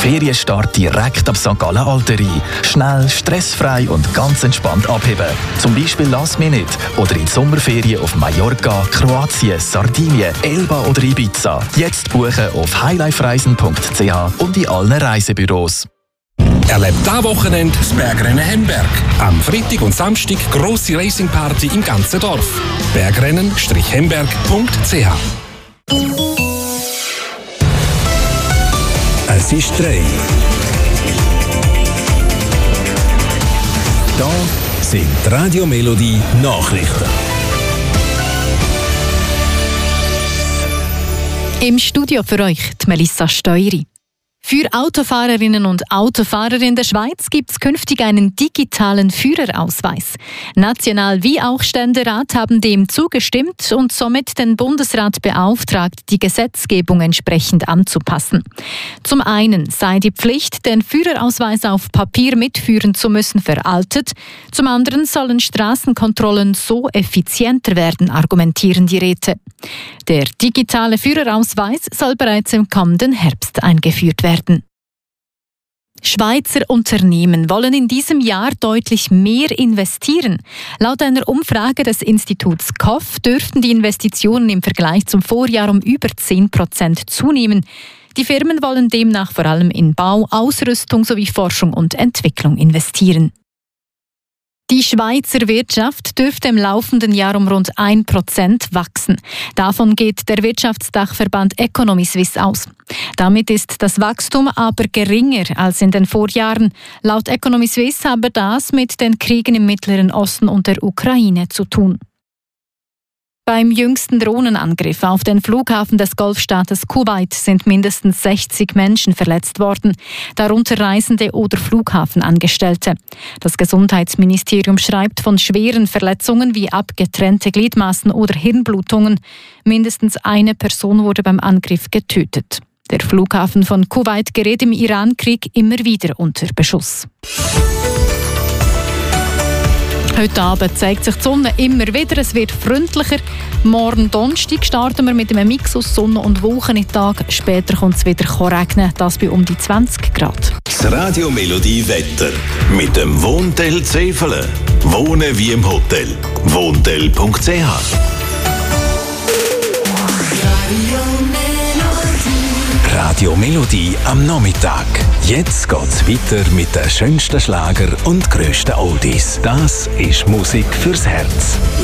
Ferienstart direkt ab St. Gallen Alterie. Schnell, stressfrei und ganz entspannt abheben. Zum Beispiel Last Minute oder in die Sommerferien auf Mallorca, Kroatien, Sardinien, Elba oder Ibiza. Jetzt buchen auf highlifereisen.ch und in allen Reisebüros. Erlebt dieses Wochenende das Bergrennen Hemberg. Am Freitag und Samstag grosse Racingparty im ganzen Dorf. Bergrennen-hemberg.ch. Es ist 3. Da sind Radio Melodie Nachrichten. Im Studio für euch die Melissa Steury. Für Autofahrerinnen und Autofahrer in der Schweiz gibt es künftig einen digitalen Führerausweis. National- wie auch Ständerat haben dem zugestimmt und somit den Bundesrat beauftragt, die Gesetzgebung entsprechend anzupassen. Zum einen sei die Pflicht, den Führerausweis auf Papier mitführen zu müssen, veraltet. Zum anderen sollen Straßenkontrollen so effizienter werden, argumentieren die Räte. Der digitale Führerausweis soll bereits im kommenden Herbst eingeführt werden. Schweizer Unternehmen wollen in diesem Jahr deutlich mehr investieren. Laut einer Umfrage des Instituts KOF dürften die Investitionen im Vergleich zum Vorjahr um über 10% zunehmen. Die Firmen wollen demnach vor allem in Bau, Ausrüstung sowie Forschung und Entwicklung investieren. Die Schweizer Wirtschaft dürfte im laufenden Jahr um rund 1% wachsen. Davon geht der Wirtschaftsdachverband Economy Suisse aus. Damit ist das Wachstum aber geringer als in den Vorjahren. Laut Economy Suisse habe das mit den Kriegen im Mittleren Osten und der Ukraine zu tun. Beim jüngsten Drohnenangriff auf den Flughafen des Golfstaates Kuwait sind mindestens 60 Menschen verletzt worden, darunter Reisende oder Flughafenangestellte. Das Gesundheitsministerium schreibt von schweren Verletzungen wie abgetrennte Gliedmaßen oder Hirnblutungen. Mindestens eine Person wurde beim Angriff getötet. Der Flughafen von Kuwait gerät im Irankrieg immer wieder unter Beschuss. Heute Abend zeigt sich die Sonne immer wieder, es wird freundlicher. Morgen Donnerstag starten wir mit einem Mix aus Sonne und Wolken in den Tag. Später kommt es wieder regnen, das bei um die 20 Grad. Das Radio Melodie Wetter mit dem Wohntel Zefelen. Wohnen wie im Hotel. Wohntel.ch. Radio Melodie am Nachmittag. Jetzt geht's weiter mit den schönsten Schlager und grössten Oldies. Das ist Musik fürs Herz.